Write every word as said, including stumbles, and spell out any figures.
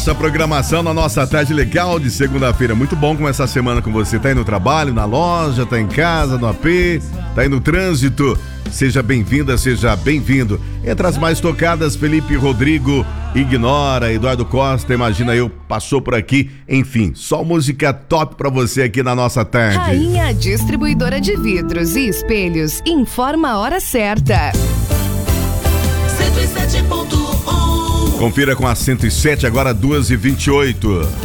Essa programação na nossa tarde legal de segunda-feira. Muito bom começar a semana com você. Tá aí no trabalho, na loja, tá em casa, no A P, tá aí no trânsito. Seja bem-vinda, seja bem-vindo. Entre as mais tocadas, Felipe Rodrigo, Ignora, Eduardo Costa, Imagina Eu, passou por aqui. Enfim, só música top pra você aqui na nossa tarde. Rainha Distribuidora de Vidros e Espelhos informa a hora certa. cento e sete ponto um. Confira com a cento e sete, agora duas e vinte e oito.